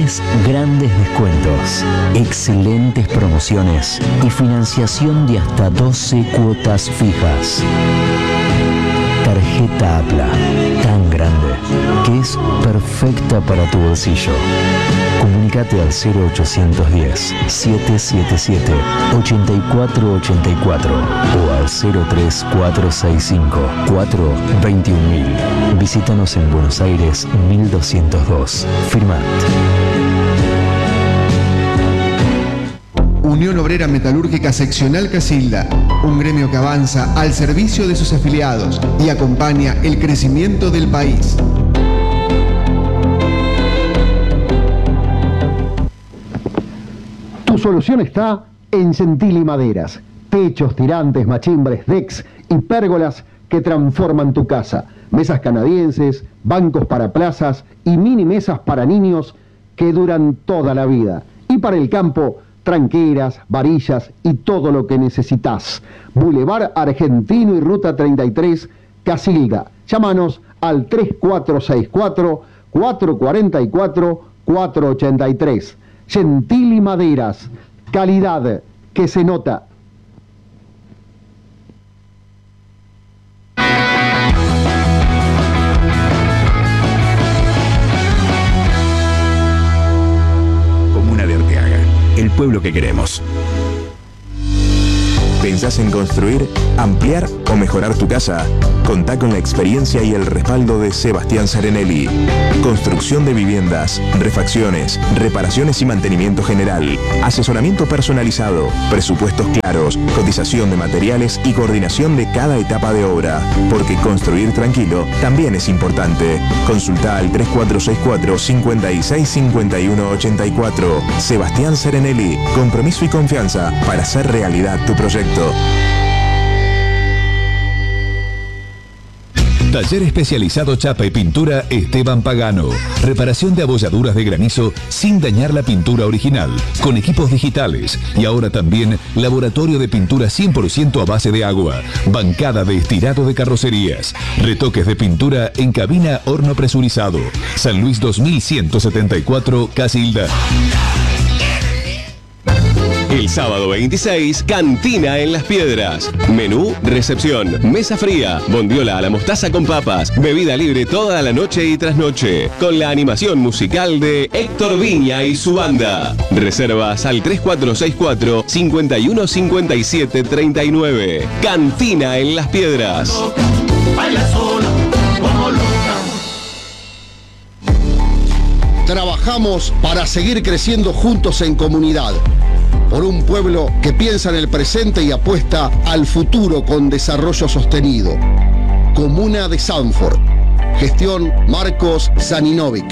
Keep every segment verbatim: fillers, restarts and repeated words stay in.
Tenés grandes descuentos, excelentes promociones y financiación de hasta doce cuotas fijas. Tarjeta Apla, tan grande que es perfecta para tu bolsillo. Comunicate al cero ochocientos diez, setecientos setenta y siete, ochenta y cuatro ochenta y cuatro o al cero tres cuatro seis cinco, cuatro veintiún mil. Visítanos en Buenos Aires mil doscientos dos. Firmat. Unión Obrera Metalúrgica Seccional Casilda, un gremio que avanza al servicio de sus afiliados y acompaña el crecimiento del país. Tu solución está en Gentili Maderas. Techos, tirantes, machimbres, decks y pérgolas que transforman tu casa. Mesas canadienses, bancos para plazas y mini mesas para niños que duran toda la vida. Y para el campo, tranqueras, varillas y todo lo que necesitas. Boulevard Argentino y Ruta treinta y tres, Casilda. Llámanos al tres cuatro seis cuatro, cuatro cuatro cuatro, cuatro ocho tres. Gentili Maderas, calidad que se nota. Comuna de Arteaga, el pueblo que queremos. ¿Pensás en construir, ampliar o mejorar tu casa? Contá con la experiencia y el respaldo de Sebastián Serenelli. Construcción de viviendas, refacciones, reparaciones y mantenimiento general, asesoramiento personalizado, presupuestos claros, cotización de materiales y coordinación de cada etapa de obra. Porque construir tranquilo también es importante. Consulta al tres cuatro seis cuatro, cinco seis cinco uno ocho cuatro. Sebastián Serenelli, compromiso y confianza para hacer realidad tu proyecto. Taller especializado Chapa y Pintura Esteban Pagano. Reparación de abolladuras de granizo sin dañar la pintura original, con equipos digitales y ahora también laboratorio de pintura cien por ciento a base de agua, bancada de estirado de carrocerías, retoques de pintura en cabina horno presurizado. San Luis dos mil ciento setenta y cuatro, Casilda. El sábado veintiséis, Cantina en Las Piedras. Menú, recepción, mesa fría, bondiola a la mostaza con papas, bebida libre toda la noche y trasnoche, con la animación musical de Héctor Viña y su banda. Reservas al tres cuatro seis cuatro, cinco uno cinco siete tres nueve. Cantina en Las Piedras. Baila sola, como loca. Trabajamos para seguir creciendo juntos en comunidad. Por un pueblo que piensa en el presente y apuesta al futuro con desarrollo sostenido. Comuna de Sanford. Gestión Marcos Zaninovic.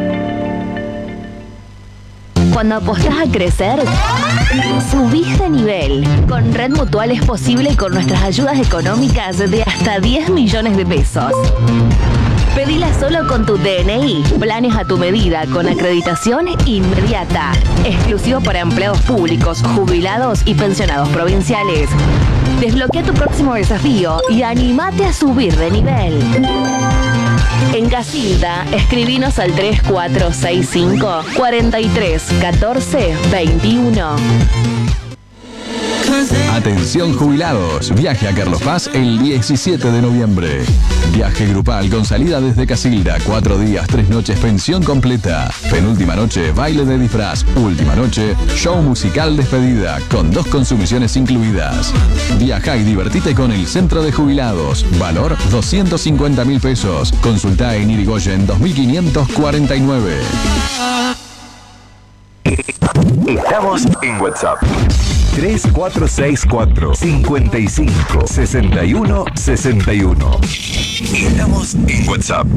Cuando apostás a crecer, subís de nivel. Con Red Mutual es posible con nuestras ayudas económicas de hasta diez millones de pesos. Pedila solo con tu D N I. Planes a tu medida con acreditación inmediata. Exclusivo para empleados públicos, jubilados y pensionados provinciales. Desbloquea tu próximo desafío y animate a subir de nivel. En Casilda, escribinos al tres cuatro seis cinco, cuatro tres uno cuatro, dos uno. Atención jubilados, viaje a Carlos Paz el diecisiete de noviembre. Viaje grupal con salida desde Casilda, cuatro días, tres noches, pensión completa. Penúltima noche, baile de disfraz. Última noche, show musical despedida, con dos consumiciones incluidas. Viaja y divertite con el Centro de Jubilados. Valor doscientos cincuenta mil pesos. Consulta en Irigoyen dos mil quinientos cuarenta y nueve. Estamos en WhatsApp. tres cuatro seis cuatro, cinco cinco, seis uno seis uno. Estamos en WhatsApp.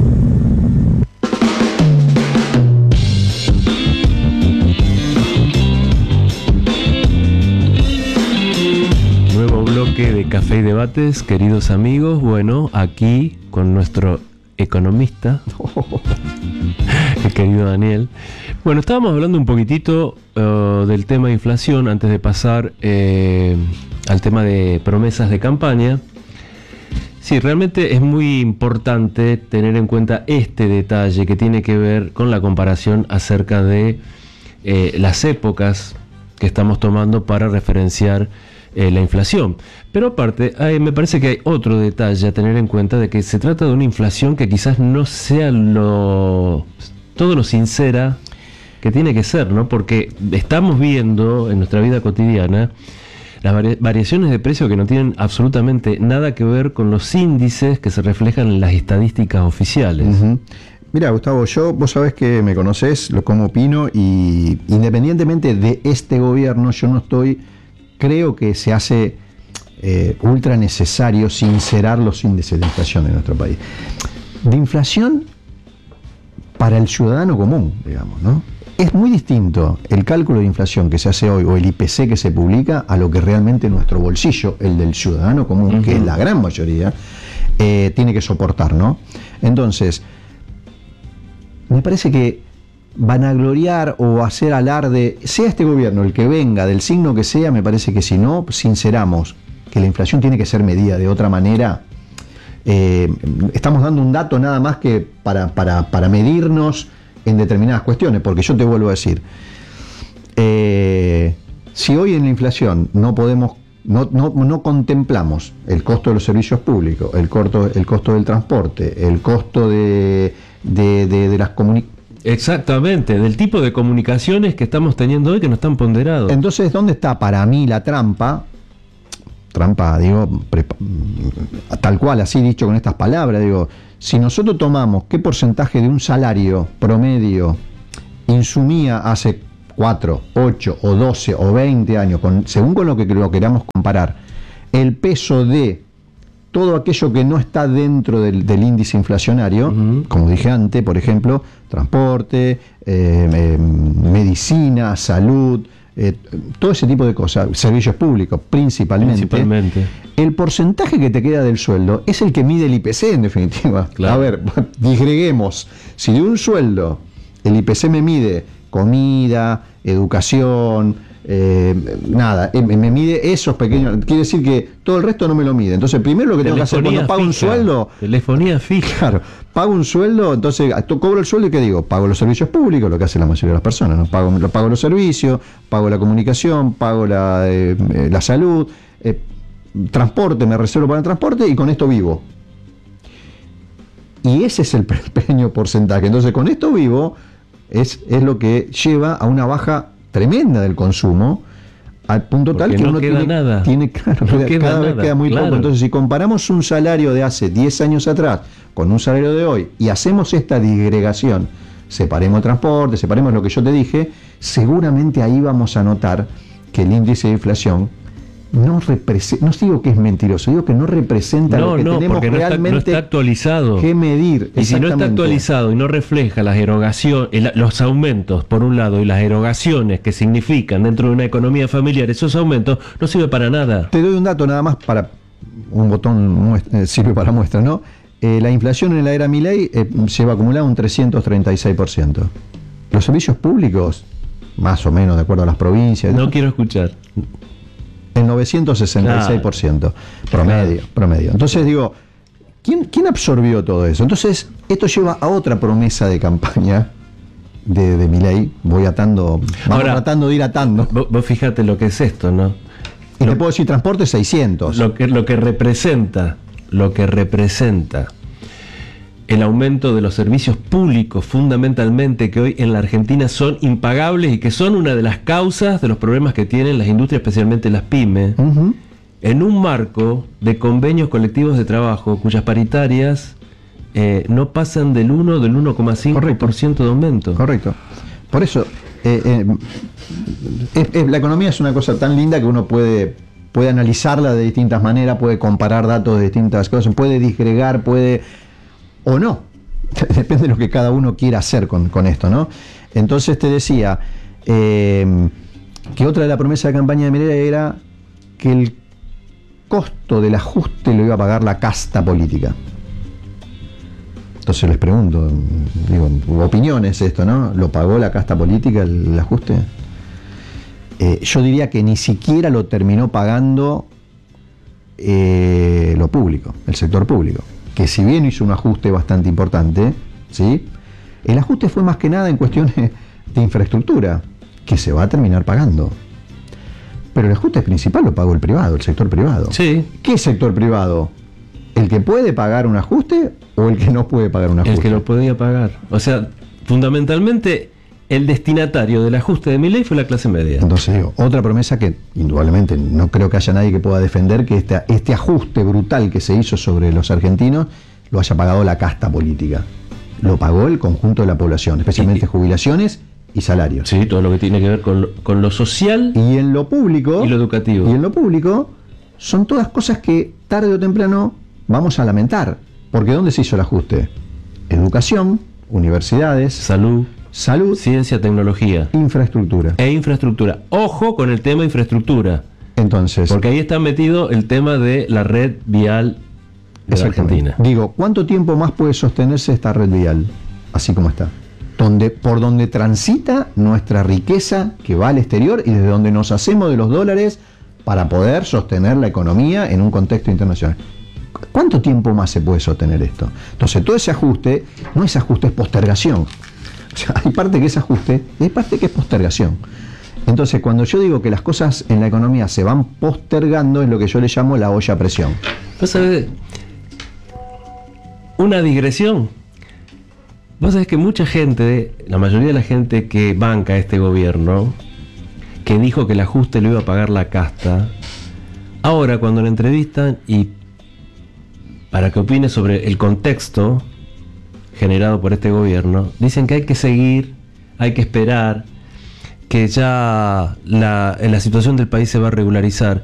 Nuevo bloque de Café y Debates, queridos amigos. Bueno, aquí con nuestro economista, el querido Daniel. Bueno, estábamos hablando un poquitito uh, del tema de inflación antes de pasar eh, al tema de promesas de campaña. Sí, realmente es muy importante tener en cuenta este detalle que tiene que ver con la comparación acerca de eh, las épocas que estamos tomando para referenciar eh, la inflación. Pero aparte, hay, me parece que hay otro detalle a tener en cuenta, de que se trata de una inflación que quizás no sea lo todo lo sincera que tiene que ser, ¿no? Porque estamos viendo en nuestra vida cotidiana las vari- variaciones de precio que no tienen absolutamente nada que ver con los índices que se reflejan en las estadísticas oficiales. Uh-huh. Mira, Gustavo, yo, vos sabés que me conocés, lo cómo opino, y independientemente de este gobierno, yo no estoy, creo que se hace eh, ultra necesario sincerar los índices de inflación en nuestro país. De inflación para el ciudadano común, digamos, ¿no? Es muy distinto el cálculo de inflación que se hace hoy, o el I P C que se publica, a lo que realmente nuestro bolsillo, el del ciudadano común, uh-huh, que es la gran mayoría, eh, tiene que soportar, ¿no? Entonces, me parece que vanagloriar o hacer alarde, sea este gobierno el que venga, del signo que sea, me parece que si no sinceramos que la inflación tiene que ser medida de otra manera, eh, estamos dando un dato nada más que para, para, para medirnos en determinadas cuestiones, porque yo te vuelvo a decir, eh, si hoy en la inflación no podemos, no, no, no contemplamos el costo de los servicios públicos, el, corto, el costo del transporte, el costo de, de, de, de las comunicaciones. Exactamente, del tipo de comunicaciones que estamos teniendo hoy que no están ponderados. Entonces, ¿dónde está para mí la trampa? Trampa, digo, prepa- tal cual, así dicho con estas palabras, digo, si nosotros tomamos qué porcentaje de un salario promedio insumía hace cuatro, ocho o doce o veinte años, con, según con lo que lo queramos comparar, el peso de todo aquello que no está dentro del, del índice inflacionario, uh-huh, como dije antes, por ejemplo, transporte, eh, eh, medicina, salud, eh, todo ese tipo de cosas, servicios públicos principalmente, principalmente, el porcentaje que te queda del sueldo es el que mide el I P C en definitiva. Claro. A ver, disgreguemos, si de un sueldo el I P C me mide comida, educación, eh, nada, eh, me mide esos pequeños, quiere decir que todo el resto no me lo mide. Entonces primero lo que tengo que hacer cuando pago fija, un sueldo, telefonía fija, claro, pago un sueldo, entonces cobro el sueldo y ¿qué digo? Pago los servicios públicos, lo que hace la mayoría de las personas, ¿no? Pago, lo pago los servicios, pago la comunicación, pago la, eh, la salud, eh, transporte, me reservo para el transporte y con esto vivo. Y ese es el pequeño porcentaje. Entonces con esto vivo es, es lo que lleva a una baja tremenda del consumo, al punto Porque tal que no uno queda tiene, nada. tiene claro, no queda, queda cada nada, vez queda muy claro. poco. Entonces si comparamos un salario de hace diez años atrás con un salario de hoy y hacemos esta disgregación, separemos el transporte, separemos lo que yo te dije, seguramente ahí vamos a notar que el índice de inflación no representa, no digo que es mentiroso, digo que no representa no, lo que no, tenemos porque no realmente está, no está actualizado. que medir. Y si no está actualizado y no refleja las erogaciones, los aumentos por un lado y las erogaciones que significan dentro de una economía familiar esos aumentos, no sirve para nada. Te doy un dato nada más, para un botón muestra, sirve para muestra, ¿no? Eh, la inflación en la era Milei eh, lleva acumulado un trescientos treinta y seis por ciento. Los servicios públicos, más o menos de acuerdo a las provincias, no quiero escuchar, el novecientos sesenta y seis por ciento, claro, promedio, claro. promedio. Entonces digo, ¿quién, ¿quién absorbió todo eso? Entonces, esto lleva a otra promesa de campaña de, de Milei. Voy atando, vamos Ahora, tratando de ir atando. Vos, vos fíjate lo que es esto, ¿no? Y lo, te puedo decir, transporte seiscientos. Lo que, lo que representa, lo que representa el aumento de los servicios públicos, fundamentalmente, que hoy en la Argentina son impagables y que son una de las causas de los problemas que tienen las industrias, especialmente las pymes, uh-huh, en un marco de convenios colectivos de trabajo cuyas paritarias eh, no pasan del uno, del uno coma cinco por ciento de aumento. Correcto. Por eso, eh, eh, es, es, la economía es una cosa tan linda que uno puede, puede analizarla de distintas maneras, puede comparar datos de distintas cosas, puede disgregar, puede... o no, depende de lo que cada uno quiera hacer con, con esto, ¿no? Entonces te decía eh, que otra de la promesa de campaña de Milei era que el costo del ajuste lo iba a pagar la casta política. Entonces les pregunto, digo, opiniones esto, ¿no? ¿Lo pagó la casta política el, el ajuste? Eh, yo diría que ni siquiera lo terminó pagando eh, lo público, el sector público, que si bien hizo un ajuste bastante importante, ¿sí? El ajuste fue más que nada en cuestiones de infraestructura, que se va a terminar pagando. Pero el ajuste principal lo pagó el privado, el sector privado. Sí. ¿Qué sector privado? ¿El que puede pagar un ajuste o el que no puede pagar un ajuste? El que lo podía pagar. O sea, fundamentalmente, el destinatario del ajuste de Milei fue la clase media. Entonces digo, otra promesa que indudablemente no creo que haya nadie que pueda defender, que este, este ajuste brutal que se hizo sobre los argentinos lo haya pagado la casta política. Lo pagó el conjunto de la población, especialmente jubilaciones y salarios. Sí, todo lo que tiene que ver con lo, con lo social y en lo público y lo educativo. Y en lo público son todas cosas que tarde o temprano vamos a lamentar. Porque ¿dónde se hizo el ajuste? Educación, universidades, salud, salud, ciencia, tecnología, infraestructura. E infraestructura. Ojo con el tema infraestructura. Entonces, porque ahí está metido el tema de la red vial de la Argentina. Digo, ¿cuánto tiempo más puede sostenerse esta red vial? Así como está. Donde, por donde transita nuestra riqueza que va al exterior y desde donde nos hacemos de los dólares para poder sostener la economía en un contexto internacional. ¿Cuánto tiempo más se puede sostener esto? Entonces, todo ese ajuste, no es ajuste, es postergación. O sea, hay parte que es ajuste y hay parte que es postergación. Entonces, cuando yo digo que las cosas en la economía se van postergando, es lo que yo le llamo la olla a presión. ¿Vos sabés? Una digresión. Vos sabés que mucha gente, la mayoría de la gente que banca este gobierno, que dijo que el ajuste lo iba a pagar la casta, ahora cuando lo entrevistan y para que opine sobre el contexto generado por este gobierno, dicen que hay que seguir, hay que esperar, que ya la, la situación del país se va a regularizar.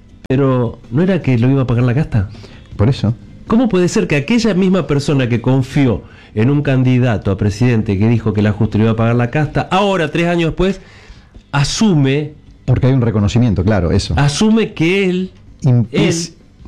Pero, ¿no era que lo iba a pagar la casta? Por eso. ¿Cómo puede ser que aquella misma persona que confió en un candidato a presidente que dijo que el ajuste lo iba a pagar la casta, ahora, tres años después, asume... Porque hay un reconocimiento, claro, eso. Asume que él... él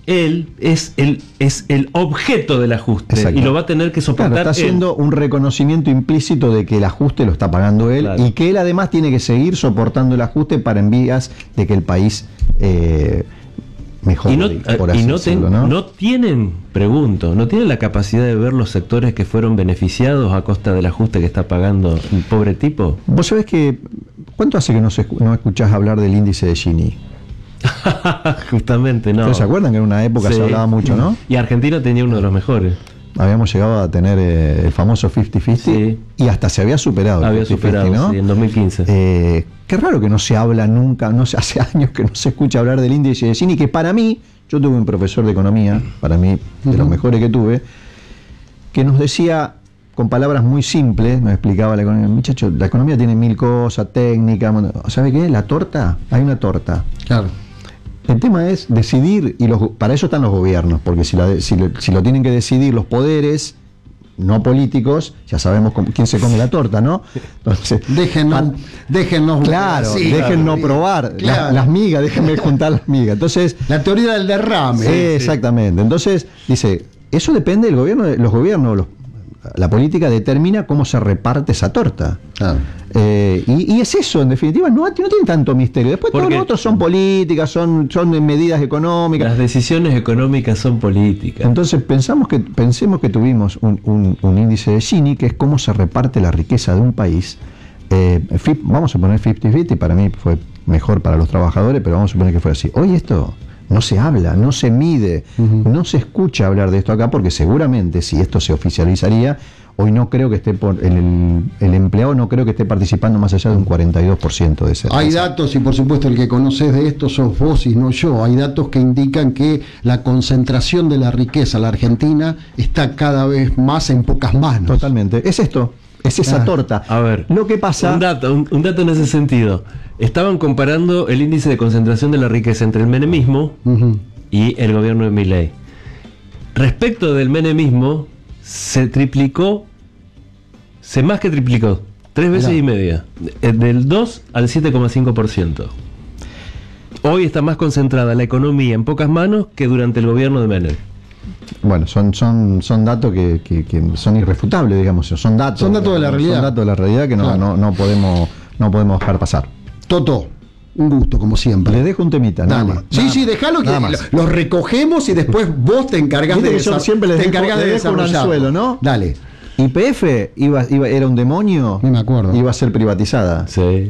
Él es el, es el objeto del ajuste. Exacto. Y lo va a tener que soportar. Claro, está haciendo él. un reconocimiento implícito de que el ajuste lo está pagando él, claro, y que él además tiene que seguir soportando el ajuste para en vías de que el país eh, mejore. Y, no, por así y no, decirlo, ten, ¿no? no tienen, pregunto, no tienen la capacidad de ver los sectores que fueron beneficiados a costa del ajuste que está pagando el pobre tipo. Vos sabés que, ¿cuánto hace que no, se, no escuchás hablar del índice de Gini? Justamente, no. ¿Ustedes se acuerdan que en una época sí se hablaba mucho, no? Y Argentina tenía uno de los mejores. Habíamos llegado a tener eh, el famoso cincuenta cincuenta, sí, y hasta se había superado. Había el superado, cincuenta, ¿no? Sí, en dos mil quince. Eh, qué raro que no se habla nunca, no sé, hace años que no se escucha hablar del índice de Gini, que para mí, yo tuve un profesor de economía, para mí, de uh-huh. los mejores que tuve, que nos decía, con palabras muy simples, nos explicaba la economía, muchachos, la economía tiene mil cosas, técnicas, ¿sabe qué? La torta, hay una torta. Claro. El tema es decidir, y los, para eso están los gobiernos, porque si, la, si, lo, si lo tienen que decidir los poderes no políticos, ya sabemos cómo, quién se come la torta, ¿no? Entonces, déjennos, déjennos claro, sí, déjennos claro, probar claro. las, las migas, déjenme juntar las migas. Entonces, la teoría del derrame. Eh, exactamente. Entonces, dice, eso depende del gobierno, los gobiernos, los, la política determina cómo se reparte esa torta. Ah. Eh, y, y es eso, en definitiva, no, no tiene tanto misterio. Después todos los otros son políticas, son, son medidas económicas. Las decisiones económicas son políticas. Entonces pensamos que, pensemos que tuvimos un, un, un índice de Gini, que es cómo se reparte la riqueza de un país. Eh, vamos a poner cincuenta cincuenta, para mí fue mejor para los trabajadores, pero vamos a suponer que fue así. Hoy esto no se habla, no se mide, uh-huh. no se escucha hablar de esto acá, porque seguramente si esto se oficializaría, hoy no creo que esté por el, el empleado no creo que esté participando más allá de un cuarenta y dos por ciento de ese. Hay datos, y por supuesto el que conoces de esto sos vos y no yo, hay datos que indican que la concentración de la riqueza en la Argentina está cada vez más en pocas manos. Totalmente, es esto, es esa ah, torta. A ver, lo que pasa... Un dato, un, un dato en ese sentido. Estaban comparando el índice de concentración de la riqueza entre el menemismo uh-huh. y el gobierno de Milei. Respecto del menemismo, se triplicó, se más que triplicó, tres veces Mirá. y media, del dos al siete coma cinco por ciento. Hoy está más concentrada la economía en pocas manos que durante el gobierno de Menem. Bueno, son, son, son datos que, que, que son irrefutables, digamos, son datos. Son datos de la realidad. Son datos de la realidad que no, claro. no, no, podemos, no podemos dejar pasar. Toto, un gusto, como siempre. Le dejo un temita, nada Dale. más. Sí, nada sí, más, déjalo que nada lo, más. lo recogemos y después vos te encargás Viste de que yo desa- siempre les te dejo, encargás les de dejo un desarrollarlo. anzuelo, ¿no? Dale. Y P F iba, iba, era un demonio. No me acuerdo. Iba a ser privatizada. Sí.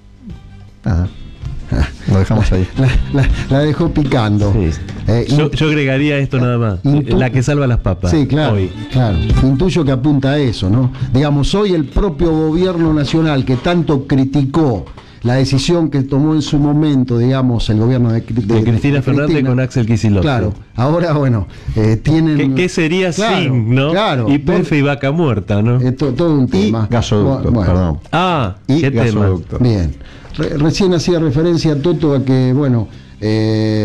Nada. Lo dejamos ahí. La, la- la dejó picando. Sí. Eh, Yo, in- yo agregaría esto nada más. Intu- La que salva las papas. Sí, claro, Hoy. claro. Intuyo que apunta a eso, ¿no? Digamos, hoy el propio gobierno nacional que tanto criticó la decisión que tomó en su momento, digamos, el gobierno de, de- De Cristina de Fernández Cristina, con Axel Kicillof. Claro, ahora, bueno, eh, tienen... ¿Qué, qué sería Claro, sin, no? claro. Y P F y vaca muerta, ¿no? Eh, to- todo un Y tema. gasoducto, Bueno, perdón. Ah, Y qué tema. gasoducto. Bien. Re- recién hacía referencia Toto a que, bueno, eh,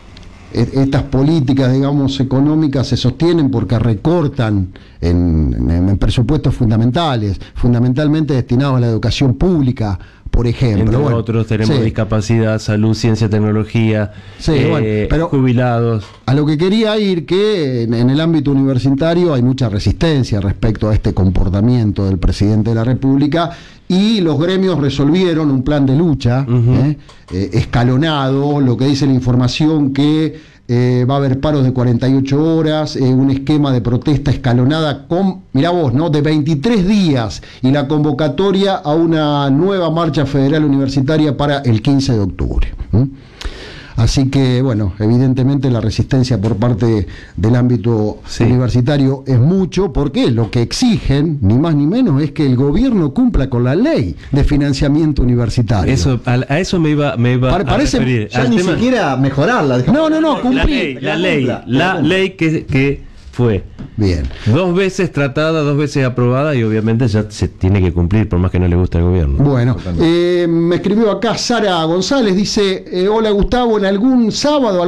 e- estas políticas, digamos, económicas se sostienen porque recortan en, en- en presupuestos fundamentales, fundamentalmente destinados a la educación pública, por ejemplo. Entre Bueno, otros tenemos sí. discapacidad, salud, ciencia, tecnología, Sí, eh, bueno, pero- jubilados. A lo que quería ir, que en, en el ámbito universitario hay mucha resistencia respecto a este comportamiento del presidente de la República y los gremios resolvieron un plan de lucha Ujú. ¿eh? Eh, escalonado, lo que dice la información que eh, va a haber paros de cuarenta y ocho horas, eh, un esquema de protesta escalonada con, mirá vos, ¿no? de veintitrés días y la convocatoria a una nueva marcha federal universitaria para el quince de octubre. ¿m? Así que, bueno, evidentemente la resistencia por parte del ámbito Sí. universitario es mucho, porque lo que exigen, ni más ni menos, es que el gobierno cumpla con la ley de financiamiento universitario. Eso, a, a eso me iba, me iba Pare- a parece- referir. Ya Al ni tema- siquiera mejorarla. No, no, no, la cumplir. ley, la que ley, cumpla, que la cumpla. ley que, que fue Bien. dos veces tratada, dos veces aprobada y obviamente ya se tiene que cumplir por más que no le guste al gobierno. Bueno, eh, me escribió acá Sara González, dice, eh, hola Gustavo, en algún sábado,